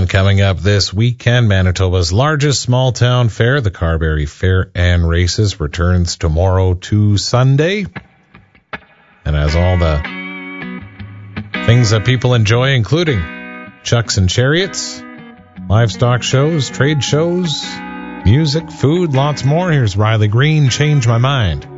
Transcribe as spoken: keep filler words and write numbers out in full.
And coming up this weekend, Manitoba's largest small-town fair, the Carberry Fair and Races, returns tomorrow to Sunday. And has all the things that people enjoy, including chucks and chariots, livestock shows, trade shows, music, food, lots more. Here's Riley Green, Change My Mind.